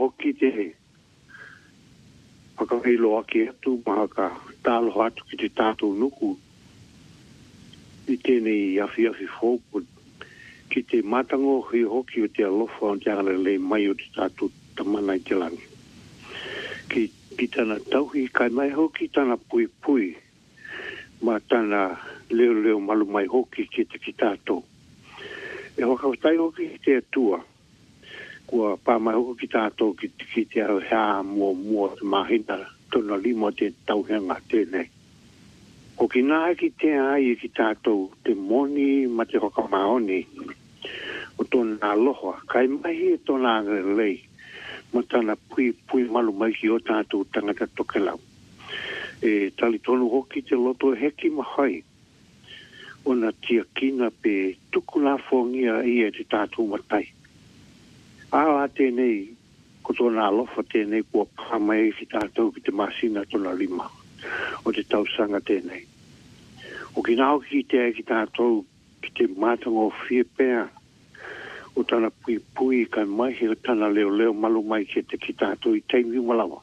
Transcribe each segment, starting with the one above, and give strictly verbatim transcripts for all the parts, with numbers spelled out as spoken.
hoki te he. Paka hei loa ki atu mahaka talo hatu ki te tātou nuku. I tēnei afi afi fōku. Ki te matango hui hoki o te alofa o te angale le mai o te tātou tamana i te langi. Ki, ki tana tauhi kai mai hoki tana pui pui. Ma tana leo leo malu mai hoki ki te ki tātou. E whakawtai hoki ki te atua. Kua pā mai hoki ki tātou ki, ki te au hea mua mua te mahina tona lima te tauhenga tēnei. Hoki nā ki te ai ki tātou te moni ma te whakamaoni. O tōna aloha, kai mai e tōna lei. Ma tana pui pui malu mai ki o tātou tangata tokelau. E tali tonu hoki te loto heki mahai. O na tia kina pe tukuna fongia i e te tātou matai. Ala tēnei, ko tōna alofa tēnei kua pāmai ki tātou ki te masina tōna lima. O te tausanga tēnei. O ki nao ki te ai ki tātou ki te mātango fie pēr. O tana pui pui kai mai he tana leo leo malu mai ki te ki tātou i teimi malawa.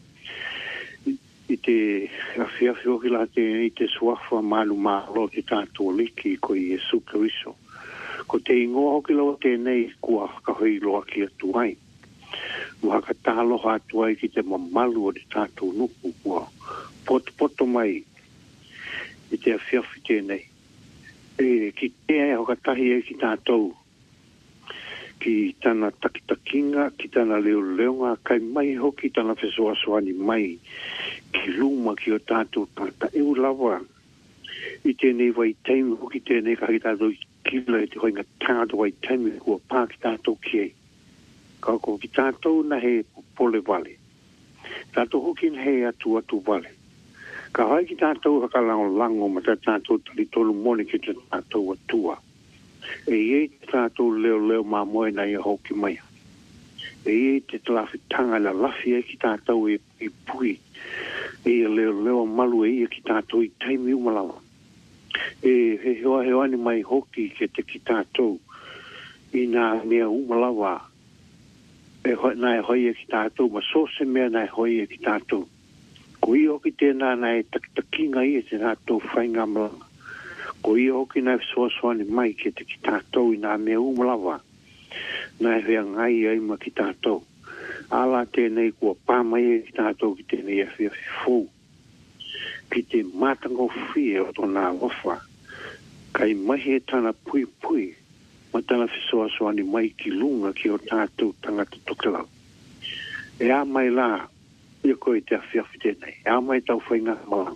I te awhi awhi oki la te i te suafa malu malo ki tātou liki ko i Jesu Keriso. Ko te ingoa oki lau tēnei kua kahoi loa ki atu ai. Waka tālo hatu ai ki te mamalu o te tātou nuku kua poto poto mai i te awhi awhi tēnei. E ki te ai hokatahi e ki tātou ki tana takitakinga, ki tana leo leonga, kai mai hoki tana whesoasoani mai, ki luma ki o tātou tata e ulawa. I tēnei wai teimi hoki tēnei ka ki tātou kila e te hoinga tātou wai teimi kua pā ki tātou kie. Ka ko ki tātou na he pole vale. Tātou hoki na he atu atu vale. Ka hai ki tātou hakalango lango ma tā tātou tali tolu moni ki tā tātou atua. E e te tātou leo leo mā moe na ia hoki mai. E e te talafi tanga la lafi e ki tātou e, e pui. E leo leo malu e ia ki tātou i taimi umalawa. E he hoa he ani mai hoki ke te ki tātou i nā mea umalawa. E hoi nā e hoi e ki tātou, ma so se mea nā e hoi e ki tātou. Ko i hoki tēnā nā e takitakinga i e te tātou whainga malanga. Ko i hoki nai soasoani mai ke te ki tātou i nā mea umalawa. Nai hea ngai ai ma ki tātou. Ala tēnei kua pāmai e ki tātou ki tēnei e whia whifou. Ki te mātango whie o tōna wafa. Kai mahi e tana pui pui. Ma tana whisoasoani mai ki lunga ki o tātou tangata tokelau. E a mai la, ia koe te a whiawhi tēnei. E a mai tau whainga malang.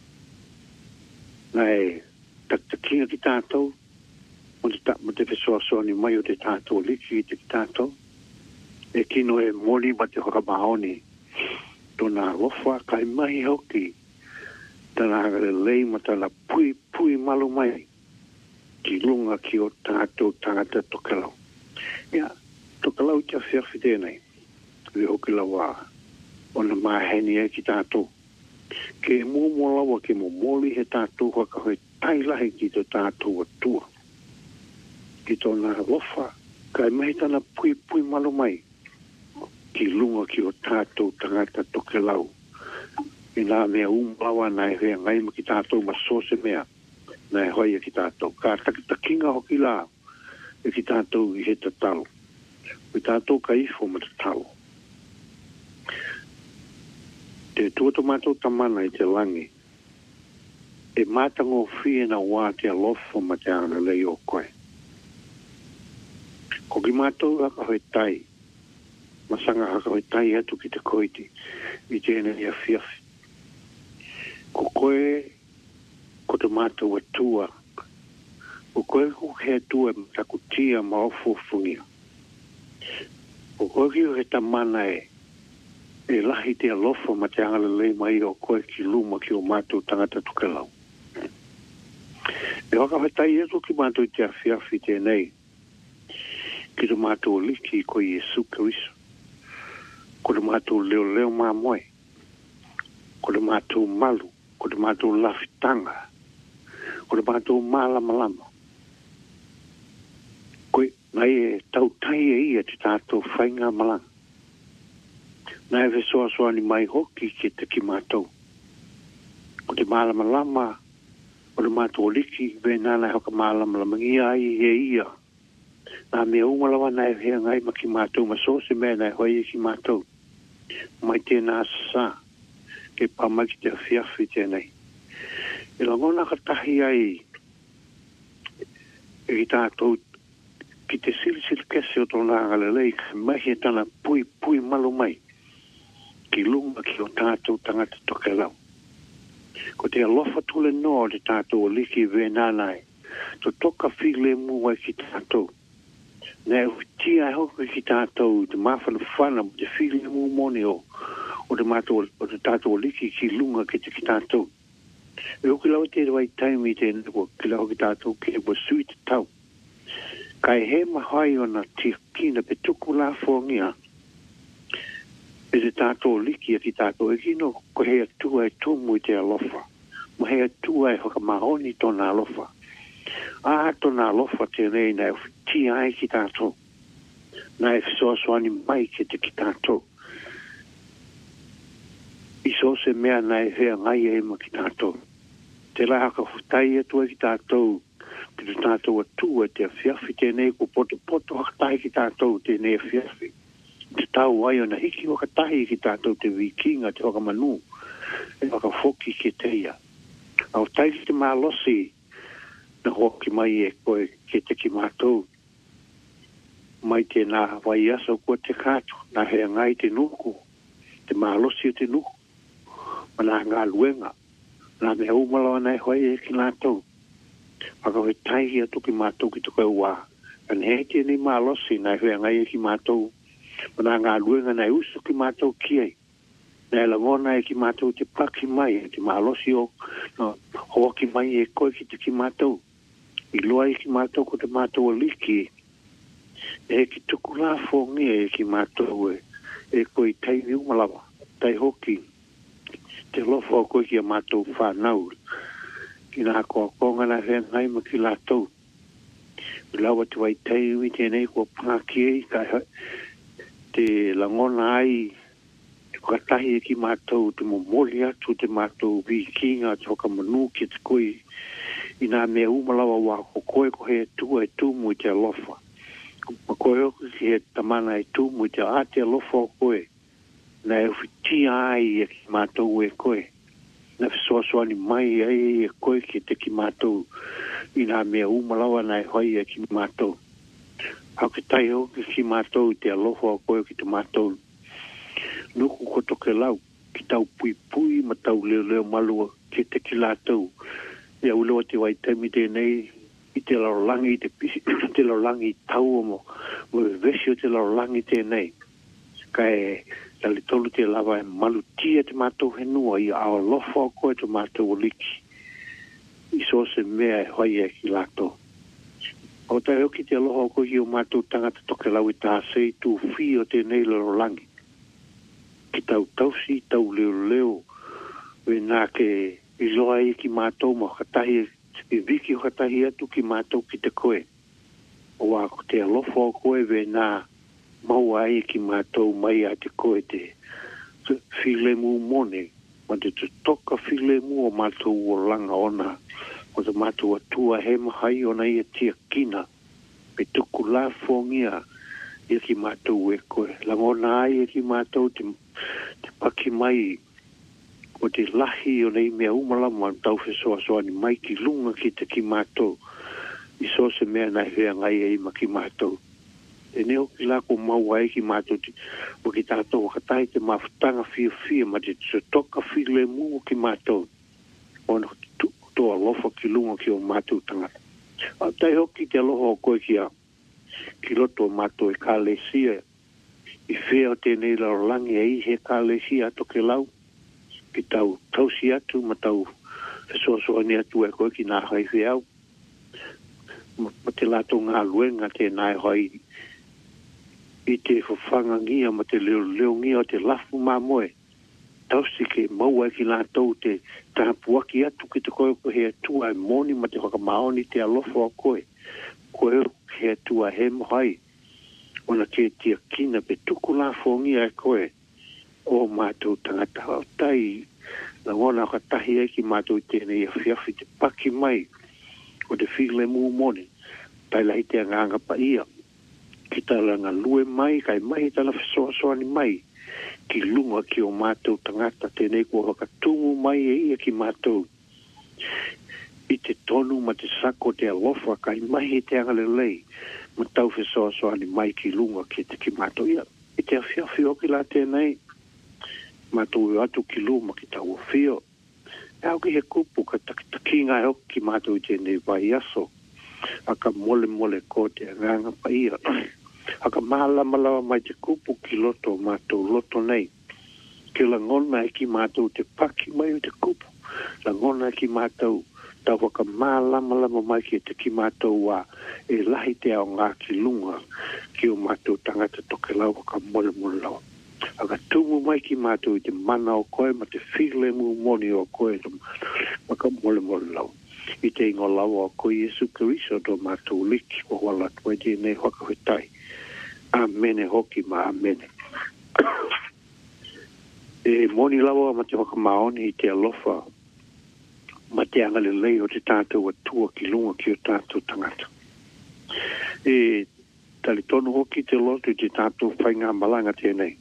Nai taktakinga ki tātou, o te tātou te whesoasoani mai o te tātou liki te ki tātou, e kino e mori ma te hokamahoni, tōna lofa kai mahi hoki, tana hagare lei ma tana pui pui malu mai, ki lunga ki o tātou tangata tokelau. Ia, tokelau te awhiawhi tēnei, we hoki lawa, o na maheni e ki tātou. Ke mō mō lawa ke mō mōli he tātou haka hoi tailahi ki tō tātou atua. Ki tōna lofa, kai mahi tana pui pui malu mai, ki lunga ki o tātou tangata tokelau. I nā mea umlawa nai hea ngai ma ki tātou ma sose mea, nai hoi e ki tātou. Ka takitakinga hoki la, e ki tātou i he tatalo. I tātou ka ifo ma tatalo. Te tuato mātou tamana i te langi, e mātango whie na wā te alofa ma te ana lei o koe. Ko ki mātou haka hoi tai, masanga haka hoi tai atu ki te koiti, i tēnei a whiawhi. Ko koe, ko te mātou atua, ko koe ko he atua ma takutia ma ofofungia. Ko koe ki o he tamana e, e lahi te alofa ma te angala lei mai o koe ki luma ki o mātou tangata tukelau. E waka hatai eto ki mātou te awhiawhi tēnei, ki te mātou liki ko Jesu Keriso, ko te mātou leo leo mā moe, ko te mātou malu, ko te mātou lawhitanga, ko te mātou mālama lama. Koe, nai e tau tai e ia te tātou whainga malanga. Na e fesoa soa ni mai hoki ke te ki mātou. Ko te mālama lama, o le mātou liki, ve nana hoka mālama lama ngia ai he ia. Nā mea umalawa na e hea ngai ma ki mātou, ma so se mea na e hoi e ki mātou. Mai tēnā sa, ke pamaki te whiawhi tēnei. E la ngona ka tahi ai, e ki tātou, ki te sili sili kese o tōna ngalelei, mahi e tana pui pui malu mai. Ki lunga ki o tātou tangata toke lau. Ko te alofa tule noa te tātou o liki ve nānai. To toka while mua ki tātou. Nē tia e hoka ki tātou, te mawhana whana, te while mua moni o, o te mātou, o te tātou o liki ki lunga ki te ki tātou. E o ki lau te rewai taimi te neko, ki lau ki tātou ki e wa sui te tau. Kai he mahai o na tia kina pe tuku la whongia. E te tātou liki a ki tātou e kino, ko hea tua e tumu i te alofa. Mo hea tua e hoka mahoni tōna alofa. A tōna alofa tēnei na e tia ai ki tātou. Na e fisoasoani mai ki te ki tātou. I so se mea na e hea ngai e ma ki tātou. Te lai haka futai e tua ki tātou. Ki te tātou a tua te a whiawhi tēnei ko poto poto hakatai ki tātou tēnei a whiawhi. Te tau ai o na hiki waka tahi ki tātou te wikinga te waka manu e waka foki ke teia. Au taiki te mālosi na hoki mai e koe ke te ki mātou. Mai te nā wai asa kua te kātu, nā hea ngai te nuku, te mālosi o te nuku, ma nā ngā luenga, nā mea umalawa nai hoi e ki nātou. Waka hoi taiki a tuki mātou ki tukai wā. An hei te ni mālosi nā hea ngai e ki mātou. Mana ngā luenga nei usu ki mātou kiei. Nei la ngona e ki mātou te paki mai, te mālosi o no, hoa ki mai e koe ki te ki mātou. I loa e ki mātou ko te mātou o liki. E ki tuku la whongi e ki mātou e, e koe tei ni umalawa, tei hoki. Te lofo koe ki a mātou whanau. Ki nā koa konga na hea ngai ma ki lātou. I lawa te wai tei ui tēnei kua pāki e kai hai. Te langona ai e katahi e ki mātou te momoli atu te mātou wikinga te hoka manu ki te koe i nā mea umalawa wā ko koe ko he tua e tūmu i te alofa. Ma koe oku ki he tamana e tūmu i te a te alofa o koe. Nā e whitia ai e ki mātou e koe. Nā whisoasoani mai ai e koe ki te ki mātou i nā mea umalawa nā e hoi e ki mātou. Hau ke tai ho ki mātou te alofa o koe ki te mātou. Nuku ko toke lau ki tau pui pui ma tau leo leo malua ki te ki lātou. Ia uloa te wai taimi tēnei i te larolangi i te pisi, te larolangi i tau o mo. Mo e vesi o te larolangi tēnei. Ka e tali tolu te lava e malu tia te mātou henua i a alofa o koe te mātou o liki. I so se mea e hoi e ki lātou. O tai hoki te aloha o kohi o mātou tangata toke lau i tā sei tū whi o tēnei larolangi. Ki tau tausi, tau leo leo, we nā ke i loa i ki mātou ma katahi, i viki o katahi atu ki mātou ki te koe. O wā ko te aloha o koe we nā mau ai ki mātou mai a te koe te while mu mone, ma te toka while mu o mātou o langa ona. O te mātou atua he mahai o nei e tia kina. Pe tuku la whongia e ki mātou e koe. Langona ai e ki mātou te, te paki mai o te lahi o nei mea umalama tau whesoa soani mai ki lunga ki te ki mātou. I so se mea nai hea ngai e ima ki mātou. E neo ki lako maua e ki mātou te, o ki tātou wakatai te mawhutanga fia fia ma te toka while mu ki mātou. O na tu to alofa ki lunga ki o mātou tangata. A tai hoki te aloha o koe ki a ki loto o mātou e kālesia. I whea o tēnei larolangi e i he kālesia ato ke lau. Ki tau tausi atu ma tau whesoasoani atu e koe ki nā hai whiau. Ma te lato ngā luenga te nai hai i te whawhanga ngia ma te leo leo ngia o te lafu mā moe. Tausi ke maua ki lātou te tāpuaki atu ki te koe ko he atua e moni ma te whakamaoni te alofa o koe. Koe he atua he mohai. Ona ke tia kina pe tuku la whongia e koe. o mātou tangata o tai na ngona ka tahi e ki mātou tēnei a whiawhi te paki mai o te while mū mone tai lahi te anganga pa ia ki talanga lue mai kai mai tala whesoa soani mai ki lunga ki o mātou tangata tēnei kua whakatumu mai e ia ki mātou i te tonu ma te sako te alofa kai mai te angalelei ma tau whesoa soani mai ki lunga ki te ki mātou ia i te awhiawhi o ki la tēnei mātou e atu ki luma ki tau o whio e au ki he kupu ka takitinga e o ki mātou i tēnei vai aso aka mole mole ko te anganga pa ia aka mahalama lawa mai te kupu ki loto mātou loto nei ke la ngona e ki mātou te paki mai o te kupu la ngona e ki mātou tau waka mahalama lama mai ki te ki mātou wa e lahi te ao ngā ki lunga ki o mātou tangata toke lau waka mole mole lawa aka tumu mai ki mātou i te mana o koe ma te while mu moni o koe waka mole mole lau i te ingo lawa o koe Jesu Keriso do mātou liki o wala tuai tēnei waka whetai amene hoki ma amene e moni lawa ma te waka maoni i te alofa ma te angale lei o te tātou atua ki lunga ki o tātou tangata e tali tonu hoki te lotu i te tātou whainga malanga tēnei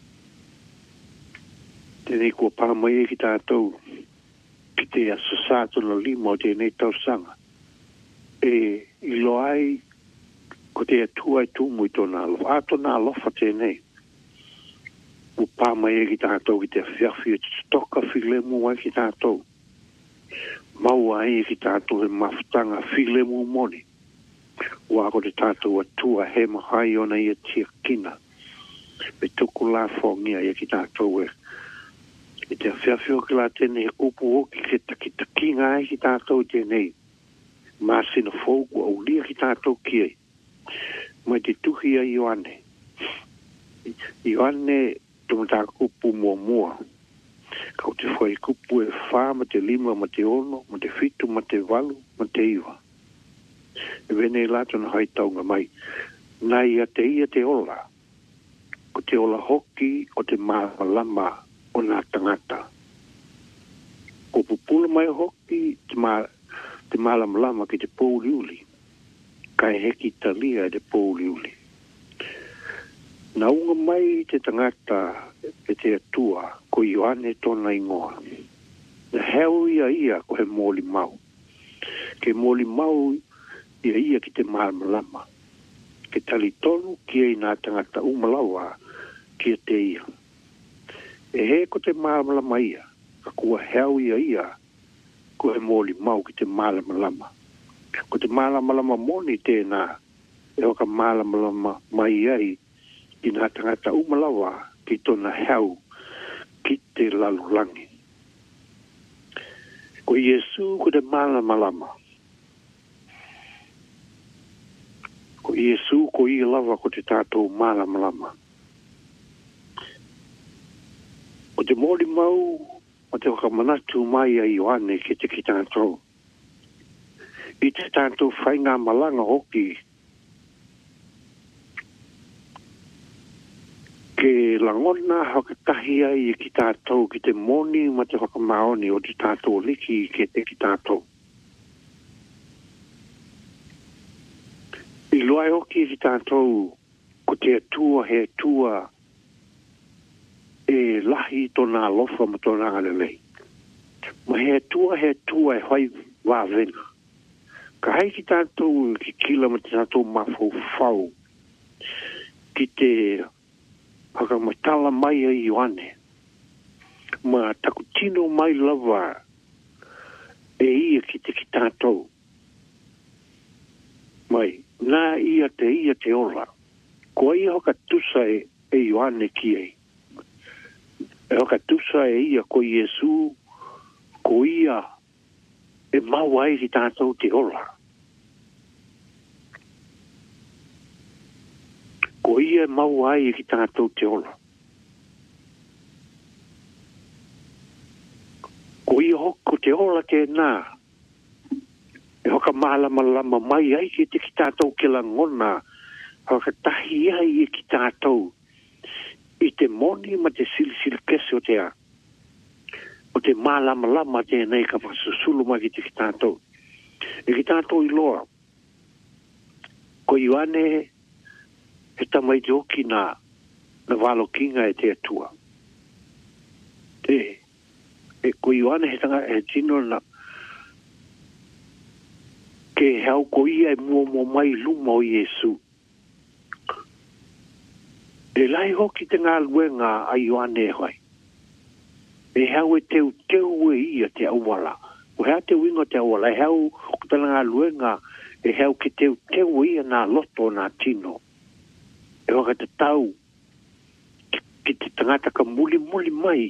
tēnei kua pāmai e ki tātou ki te asasātu na lima o tēnei tausanga e ilo ai ko te atua i tūmu i tōna alofa a tōna alofa tēnei o pāmai e ki tātou ki te whiawhi e te stoka while mu ai ki tātou mau ai e ki tātou he mafutanga while mu moni o ako te tātou atua he mahai ona i a tia kina me tuku la whongia e ki tātou e i te whiawhi o ki la tēnei upu o ki ke taki ngā e ki tātou tēnei māsina fōku au lia ki tātou ki e mai te tuhi a Ioane Ioane tumata kupu mua mua kau te whai kupu e whā ma te lima ma te ono ma te whitu ma te walu ma te iwa e vene lato na hai taunga mai nai a te ia te ola ko te ola hoki o te mālama o nā tangata ko pupula mai hoki te mā te mālama lama ki te pōliuli kai heki talia te pōliuli na unga mai te tangata e te atua ko Ioane tōna ingoa na heo ia ia ko he mōli mau ke mōli mau ia ia ki te mālama lama ke tali tonu ki e nā tangata umalawa ki te ia e he ko te mālama lama ia ka kua heo ia ia ko he mōli mau ki te mālama lama ko te mālama lama moni tēnā e o ka mālama lama mai ai i nā tangata umalawa ki tōna heo ki te lalulangi. Ko Iesu ko te mālama lama. Ko Iesu ko i lava ko te tātou mālama lama. O te mōri mau o te whakamanatu mai a Ioane ki te ki tātou. I te tātou whainga malanga hoki ke langona hakatahi ai e ki tātou ki te moni ma te whakamaoni o te tātou liki ke te ki tātou. I loai hoki ki tātou ko te atua he atua e lahi tōna alofa ma tōna angalelei. Ma he atua he atua e hoi wāwena. Ka hei ki tātou ki kila ma te tātou mafau fau ki te haka matala mai a Ioane. Ma takutino mai lava e ia ki te ki tātou. Mai, nā ia te ia te ola. Ko ia hoka tusa e, e Ioane ki ei. E hoka tusa e ia ko Iesu, ko ia e mau ai ki tātou te ola. Ko ia mau ai ki tātou te ola. Ko ia hoko te ola te nā. E hoka mālama lama mai ai ki te ki tātou ke la ngona. Hoka tahi ai ki tātou. i te moni ma te sili sili kese o te a. O te malama lama te nei ka whasusulu mai ki te ki tātou. E ki tātou i loa. Ko Ioane e tamai te oki na na walo kinga e te atua. Te, e ko Ioane he tanga e tino na ke hau ko ia e mua mua mai luma o Iesu. E lai hoki te ngā luenga a Ioane e hoi. E hau e teu teu e ia te awala. O hea te winga te awala. E hau o tala ngā luenga e hau ke teu teu e ia nā loto nā tino. E waka te tau ki te tangata ka muli muli mai.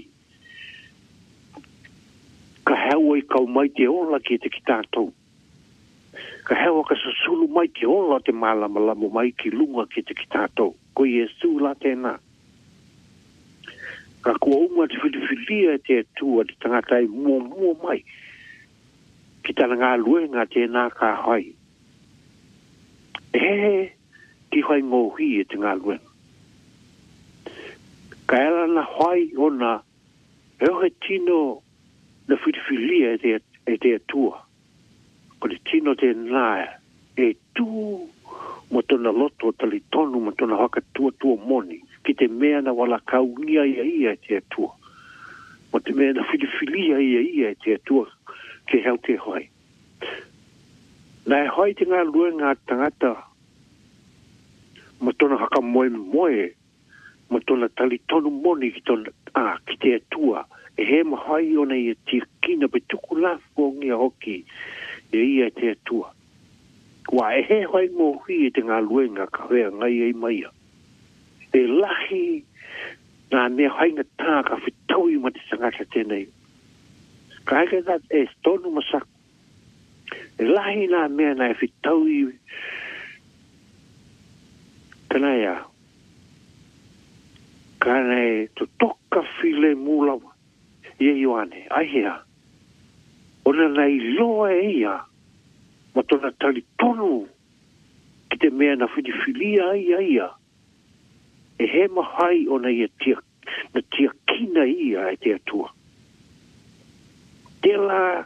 Ka hau ai kau mai te ola ki te ki tātou. Ka hau ka susulu mai te ola te malama lamo mai ki lunga ki te ki tātou. Ko Iesu la tēnā. Ka kua unga te whiliwhilia te atua te tangata i mua mua mai. Ki tana ngā luenga tēnā ka hai. E, ki hai ngōhi e te ngā luenga. Ka ela na hai o na e ohe tino na whiliwhilia e te, e te atua. Ko te tino te nā e tū mo tona loto tali tonu mo tona haka tua tua moni. Ki te mea na wala kaungia ia ia e te atua. Mo te mea na whiliwhilia ia ia e te atua ke hau te hoi. Na e hoi te ngā luenga tangata mo tona haka moe moe mo tona tali tonu moni ki tona a, ki te atua. E he mahai ona i te kina pe tuku lafo ngia hoki e ia te atua. Wa e he hoi ngō hui e te ngā luenga ka hea ngai ei maia. E lahi nā mea hainga tā ka whitaui ma te tangata tēnei. Ka heke tā e stonu masaku. E lahi nā mea nā e whitaui kanaya. Ka nei to toka while mūlawa. Ia Ioane, aihea. Ona nei loa e ia. Ma tona tali tonu ki te mea na whidiwhilia ia ia. E he mahai o na ia tia, na tia kina ia e te atua. Te la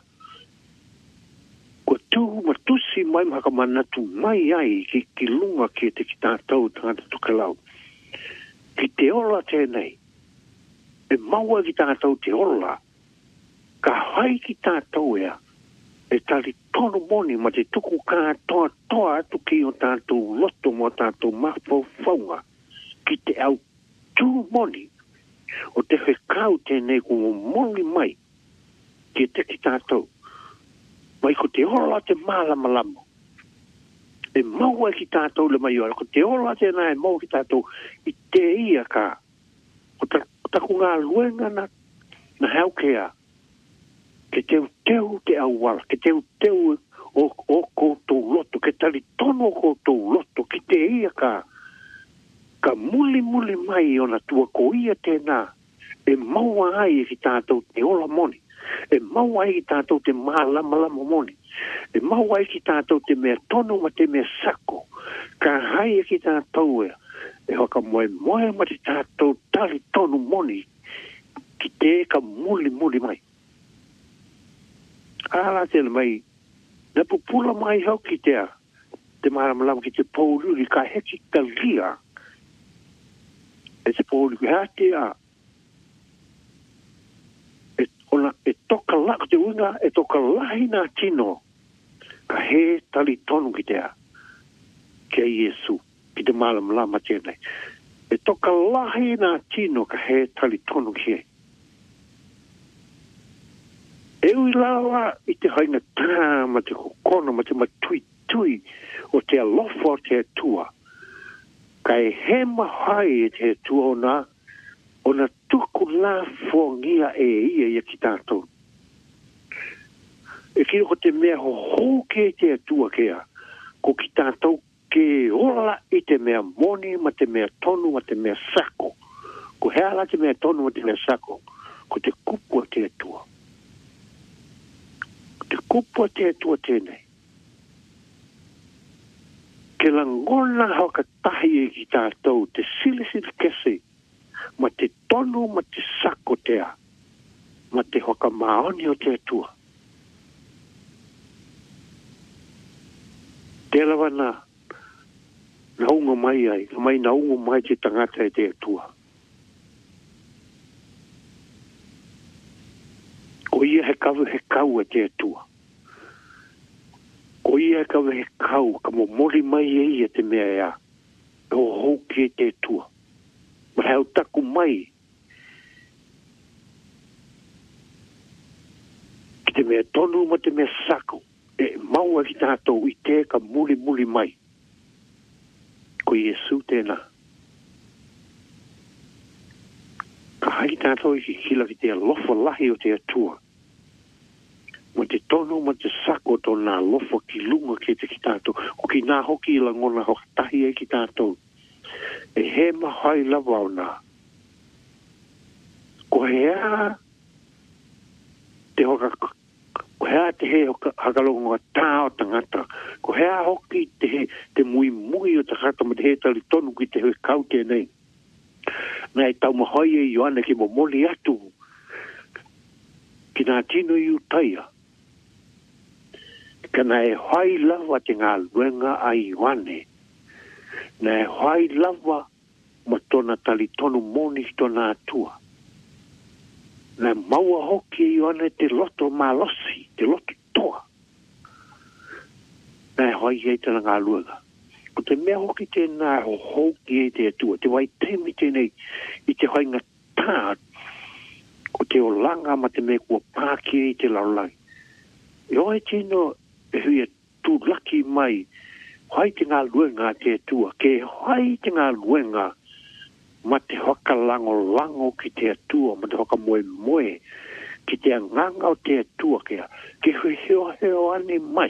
ko tū matusi mai maka manatu mai ai ki, ki lunga ki te ki tātou tangata tukalau. Ki te ola tēnei. E maua ki tātou te ola. Ka hai ki tātou ea. E tali tono moni ma te tuku kā toa toa atu ki o tātou loto mo tātou mafau faunga ki te au tū moni o te whekau tēnei ko moni mai ki te ki tātou mai ko te ola te malama lamo e maua ki tātou le mai ora ko te ola tēnā e mau ki tātou i te ia ka o taku ngā luenga na na haukea ke teu teu te awala, ke teu teu o, o koutou loto, ke tali tono o koutou loto, ki te ia ka, ka muli muli mai o na tua ko ia tēnā, e maua ai ki tātou te ola moni, e maua ai ki tātou te malama lama moni, e maua ai ki tātou te mea tono ma te mea sako, ka hai ki tātou e, e hoka moe moe ma te tātou tali tono moni, ki te ka muli muli mai. Ala te mai, na pupula mai hau ki tea, te maramalam ki te pōruri ka heki ka lia. E te pōruri hea tea, e, ona, e toka lako te unga, e toka lahi nā tino, ka he tali tonu ki tea, ke Iesu, ki te maramalam a tēnei. E toka lahi nā tino, ka he tali tonu ki he. E ui lawa i te hainga tā ma te kokono ma te matui tui o te alofa o te atua. Ka e he mahai e te atua o nā, o na tuku la fuangia e ia ia ki tātou. E kiro ko te mea ho hōke te atua kea, ko ki tātou ke ola i te mea moni ma te mea tonu ma te mea sako. Ko hea la te mea tonu ma te mea sako, ko te kupu o te atua. Te kupu te atua tēnei. Ke la ngona hauka tahi e ki tātou, te sili sili kese, ma tonu ma te sako tea, ma te hoka maoni o te atua. Te lawa na, na unga mai ai, na mai na unga mai te tangata e te atua. Ko ia he kawe he kau e te atua. Ko ia he kawe he kau, ka mo mori mai e ia te mea ea, e o houki e te atua. Ma heo taku mai, ki te mea tonu ma te mea sako, e maua ki tātou i te ka muli muli mai. Ko Iesu tēnā. Ka hai tātou i ki kila ki te alofa lahi o te atua. Ma te tonu ma te sako to nā lofa ki lunga ki te ki tātou. O ki nā hoki i la ngona hoka tahi e ki tātou. E he mahai lava o nā. Ko hea te hoka, ko hea te he hoka hakalonga tā o tangata. Ko hea hoki te he, te mui mui o tangata ma te he tali tonu ki te he kau tēnei. Nā e tau mahai e Ioane ki mo moli atu. Ki nā tino i utaia. Kana e hai lava te ngā luenga a Ioane. Nā e hai lava ma tona tali tonu moni ki tona atua. Nā maua hoki e Ioane te loto malosi, te loto toa. Nā e hai e tana ngā luenga. Ko te mea hoki te nā ho hoki e te atua. Te wai temi tēnei i te hai ngā tā. Ko te o langa ma te mea kua pāki e te laulai. E oi tino e hui e tū laki mai. Hai te ngā luenga te atua. Ke hai te ngā luenga ma te hoka lango lango ki te atua. Ma te hoka moe moe. Ki te nganga o te atua kia. Ke hui heo heo ane mai.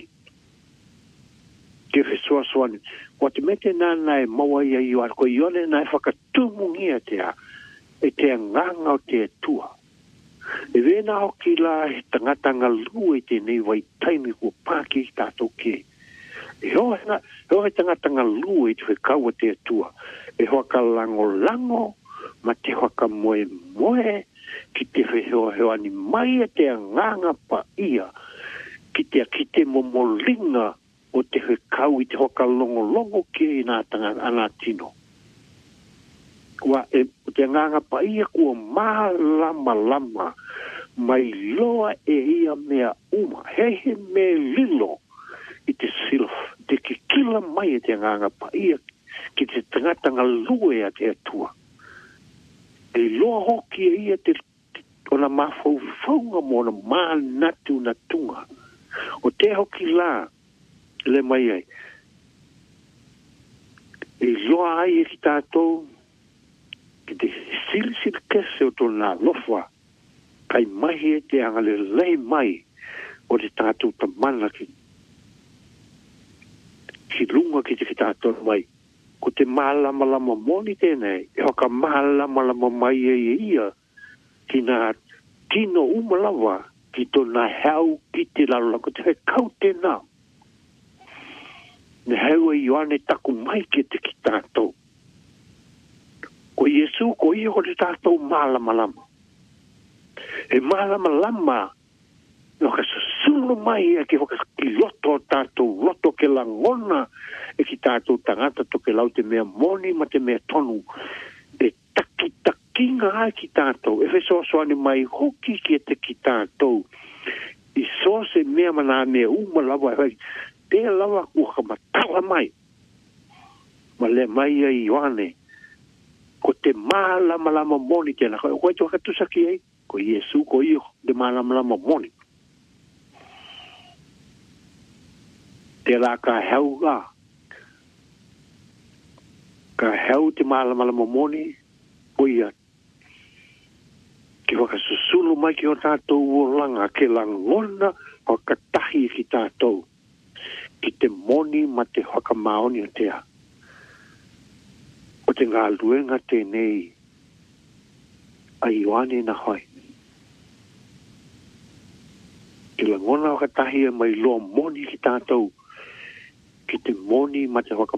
Ke hui soa soa ni. Wa te mete nana e maua ia Ioane. Ko Ioane na e whakatumungia te a. E te nganga o te atua. E vena hoki la he tangata ngā lua i tēnei wai taimi kua pāki i tātou ke. E hoa he tangata ngā lua i te kau te atua. E hoa ka lango lango, ma te hoa ka moe moe, ki te hoa hoa ni mai e te nganga pa ia, ki te ki te momolinga o te kau i te hoa ka longo longo ke i nā tangata ana tino. Wa e te nganga pa ia kua maa lama lama mai loa e ia mea uma he he me lilo i te silf te ki kila mai e te nganga pa ia ki te tangata ngā lue a te atua e loa hoki e ia te ona mafau faunga mo na maa natu na tunga o te hoki la le mai ai e loa ai e ki tātou ki te sili sili kese o tōna lofa, kai mahi e te angale lei mai o te tātou ta mana ki, ki lunga ki te ki tātou mai. Ko te mālama lama moni tēnei, e hoka mālama lama mai e ia, ki nā tino umalawa, ki tōna hau ki te lalala, ko te hei kau tēnā. Ne hau e Ioane taku mai ki te ki tātou. Ko Iesu, ko ia ko te tātou mālama lama. E mālama lama, no ka susulu mai e ki hoka ki loto tātou, loto ke langona, e ki tātou tangata to ke lau te mea moni ma te mea tonu. E taki takinga ai ki tātou, e wheso soani mai hoki ki e te ki tātou. I so se mea mana mea uma lawa, te lawa kua ka matala mai. Ma le mai a Ioane, ko te mālama lama moni tēnā. Ko e tō katusaki ei, ko Iesu, ko iyo, te mālama lama moni. Te rā ka hau ngā. Ka hau te mālama lama moni, ko ia. Ki waka susulu mai ki o tātou uolanga, ke langona o katahi ki tātou. Ki te moni ma te waka maoni o tea. O te ngā luenga tēnei a Ioane na hoi. Ki la ngona o katahi e mai loa moni ki tātou. Ki te moni ma te waka